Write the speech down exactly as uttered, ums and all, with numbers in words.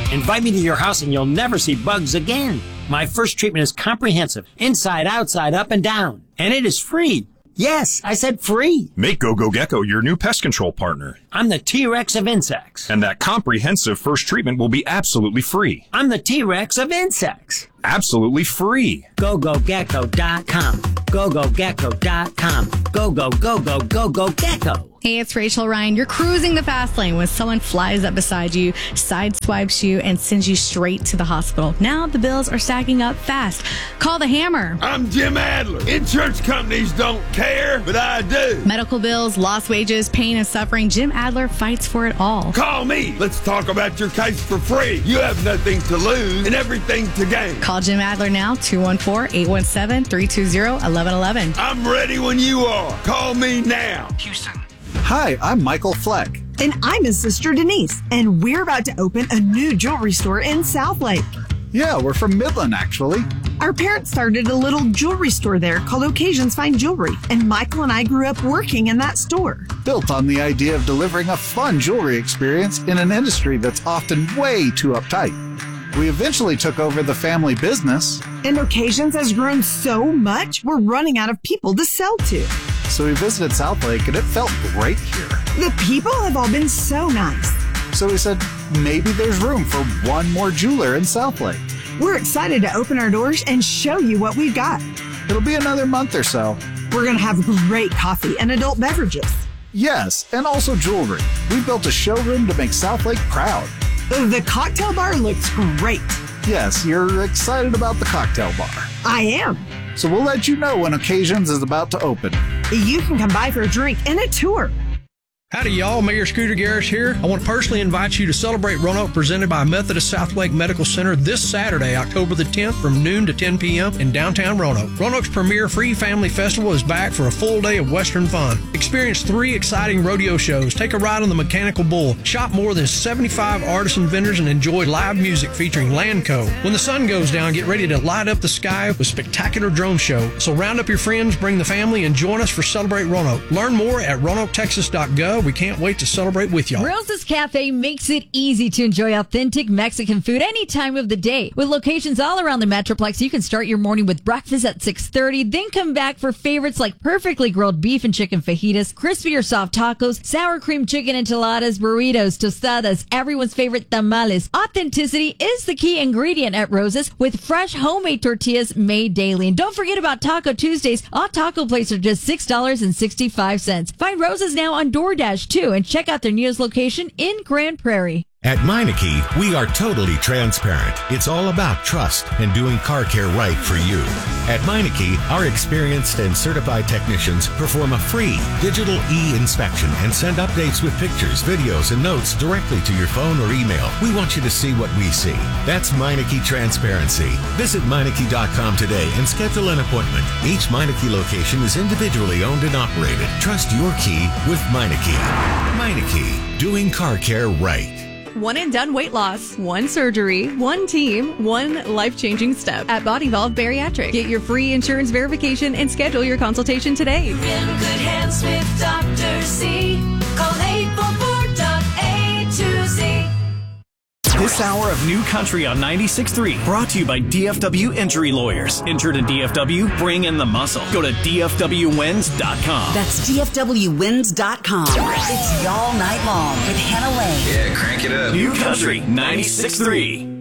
Invite me to your house and you'll never see bugs again. My first treatment is comprehensive, inside, outside, up, and down. And it is free. Yes, I said free. Make GoGo Gecko your new pest control partner. I'm the T-Rex of insects. And that comprehensive first treatment will be absolutely free. I'm the T-Rex of insects. Absolutely free. go go gecko dot com. go go gecko dot com. Go, go, go, go, go, go, gecko. Hey, it's Rachel Ryan. You're cruising the fast lane when someone flies up beside you, sideswipes you, and sends you straight to the hospital. Now the bills are stacking up fast. Call the Hammer. I'm Jim Adler. Insurance companies don't care, but I do. Medical bills, lost wages, pain, and suffering. Jim Adler fights for it all. Call me. Let's talk about your case for free. You have nothing to lose and everything to gain. Call Jim Adler now, two one four, eight one seven, three two zero, one one one one. I'm ready when you are. Call me now. Houston. Hi, I'm Michael Fleck. And I'm his sister Denise, and we're about to open a new jewelry store in Southlake. Yeah, we're from Midland, actually. Our parents started a little jewelry store there called Occasions Fine Jewelry, and Michael and I grew up working in that store. Built on the idea of delivering a fun jewelry experience in an industry that's often way too uptight. We eventually took over the family business. And Occasions has grown so much, we're running out of people to sell to. So we visited Southlake, and it felt great here. The people have all been so nice. So we said, maybe there's room for one more jeweler in Southlake. We're excited to open our doors and show you what we've got. It'll be another month or so. We're going to have great coffee and adult beverages. Yes, and also jewelry. We built a showroom to make Southlake proud. The cocktail bar looks great. Yes, you're excited about the cocktail bar. I am. So we'll let you know when Occasions is about to open. You can come by for a drink and a tour. Howdy, y'all. Mayor Scooter Garris here. I want to personally invite you to celebrate Roanoke, presented by Methodist Southlake Medical Center this Saturday, October the tenth, from noon to ten p.m. in downtown Roanoke. Roanoke's premier free family festival is back for a full day of Western fun. Experience three exciting rodeo shows, take a ride on the Mechanical Bull, shop more than seventy-five artisan vendors, and enjoy live music featuring Landco. When the sun goes down, get ready to light up the sky with spectacular drone show. So round up your friends, bring the family, and join us for Celebrate Roanoke. Learn more at roanoke texas dot gov. We can't wait to celebrate with y'all. Rosa's Cafe makes it easy to enjoy authentic Mexican food any time of the day. With locations all around the Metroplex, you can start your morning with breakfast at six thirty, then come back for favorites like perfectly grilled beef and chicken fajitas, crispy or soft tacos, sour cream chicken enchiladas, burritos, tostadas, everyone's favorite tamales. Authenticity is the key ingredient at Rosa's, with fresh homemade tortillas made daily. And don't forget about Taco Tuesdays. All taco plates are just six dollars and sixty-five cents. Find Rosa's now on DoorDash too, and check out their newest location in Grand Prairie. At Meineke, we are totally transparent. It's all about trust and doing car care right for you. At Meineke, our experienced and certified technicians perform a free digital e-inspection and send updates with pictures, videos, and notes directly to your phone or email. We want you to see what we see. That's Meineke Transparency. Visit Meineke dot com today and schedule an appointment. Each Meineke location is individually owned and operated. Trust your key with Meineke. Meineke, doing car care right. One and done weight loss, one surgery, one team, one life-changing step at Bodyvolve Bariatric. Get your free insurance verification and schedule your consultation today. You're in good hands with Doctor Z. Call eight four four A to Z. This hour of New Country on ninety-six point three brought to you by D F W Injury Lawyers. Injured in D F W? Bring in the muscle. Go to D F W wins dot com. That's D F W wins dot com. It's y'all night long with Hannah Lane. Yeah, crank it up. New Country ninety-six point three.